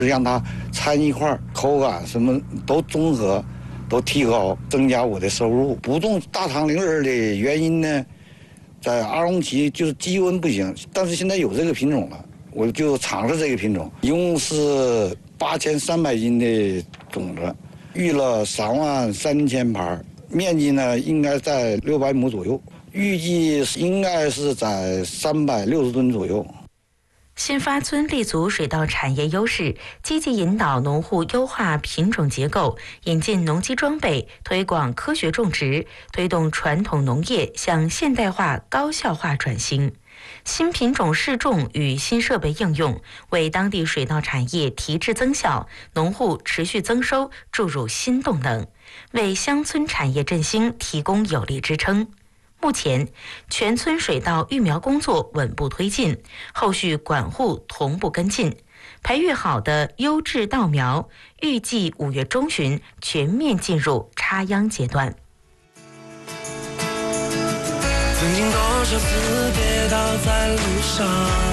让它掺一块，口感什么都综合，都提高，增加我的收入。不种大唐02的原因呢，在阿龙旗就是基温不行，但是现在有这个品种了，我就尝试这个品种，一共是8300斤的种子，育了33000盘，面积呢应该在600亩左右，预计应该是在360吨左右。 新发村立足水稻产业优势，积极引导农户优化品种结构，引进农机装备，推广科学种植，推动传统农业向现代化、高效化转型。新品种试种与新设备应用，为当地水稻产业提质增效、农户持续增收注入新动能，为乡村产业振兴提供有力支撑。目前，全村水稻育苗工作稳步推进，后续管护同步跟进。培育好的优质稻苗，预计5月中旬全面进入插秧阶段。 曾经多少次跌倒在路上，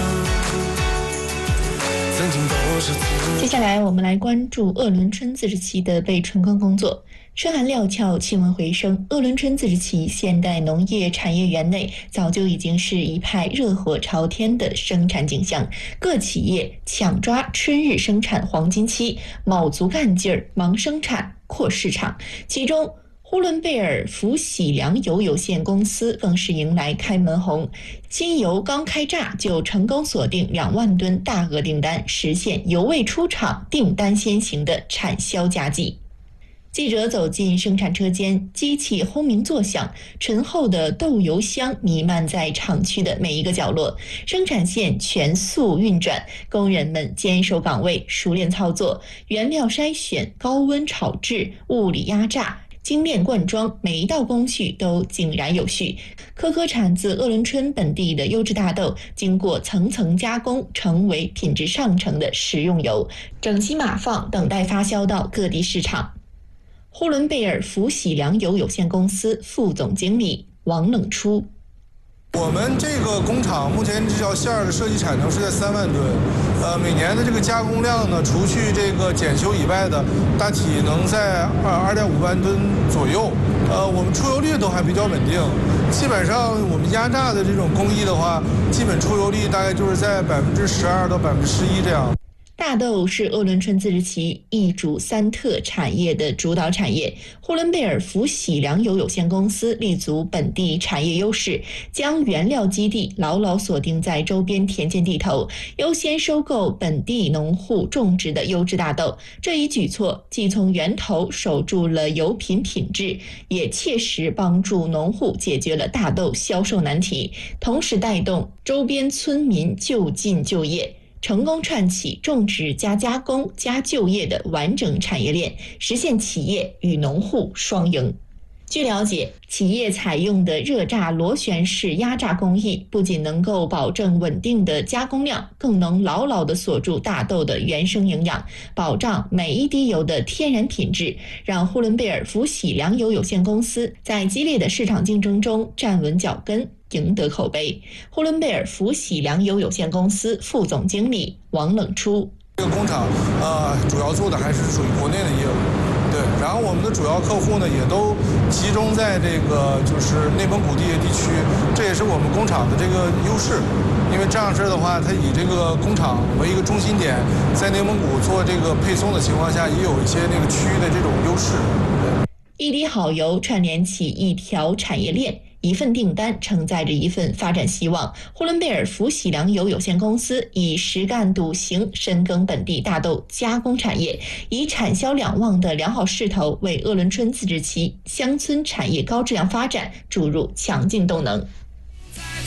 曾经多少次。 接下来我们来关注鄂伦春自治期的备春耕工作。春寒料峭，气温回升，鄂伦春自治期现代农业产业园内早就已经是一派热火朝天的生产景象，各企业抢抓春日生产黄金期，卯足干劲儿忙生产扩市场。其中呼伦贝尔福喜良油有限公司更是迎来开门红，新油刚开榨就成功锁定2万吨大额订单，实现油未出厂订单先行的产销佳绩。记者走进生产车间，机器轰鸣作响，醇厚的豆油香弥漫在厂区的每一个角落。生产线全速运转，工人们坚守岗位，熟练操作，原料筛选、高温炒制、物理压榨、精炼灌装，每一道工序都井然有序。颗颗产自鄂伦春本地的优质大豆，经过层层加工，成为品质上乘的食用油，整齐码放，等待发销到各地市场。呼伦贝尔福喜良油有限公司副总经理王冷初： 我们这个工厂目前这条线的设计产能是在3万吨，每年的这个加工量呢，除去这个检修以外的，大体能在2.5万吨左右。我们出油率都还比较稳定，基本上我们压榨的这种工艺的话，基本出油率大概就是在12%到11%这样。 大豆是鄂伦春自治期一主三特产业的主导产业，呼伦贝尔福喜良油有限公司立足本地产业优势，将原料基地牢牢锁定在周边田间地头，优先收购本地农户种植的优质大豆。这一举措既从源头守住了油品品质，也切实帮助农户解决了大豆销售难题，同时带动周边村民就近就业，成功串起种植加加工加就业的完整产业链，实现企业与农户双赢。据了解，企业采用的热榨螺旋式压榨工艺，不仅能够保证稳定的加工量，更能牢牢地锁住大豆的原生营养，保障每一滴油的天然品质，让呼伦贝尔福喜良油有限公司在激烈的市场竞争中站稳脚跟，赢得口碑。呼伦贝尔福喜良油有限公司副总经理王冷初： 这个工厂主要做的还是属于国内的业务，对，然后我们的主要客户呢也都集中在这个就是内蒙古地区，这也是我们工厂的这个优势，因为这样式的话，它以这个工厂为一个中心点，在内蒙古做这个配送的情况下，也有一些那个区域的这种优势。 一滴好油串联起一条产业链，一份订单承载着一份发展希望。呼伦贝尔福喜良油有限公司以实干笃行深耕本地大豆加工产业，以产销两旺的良好势头，为鄂伦春自治期乡村产业高质量发展注入强劲动能。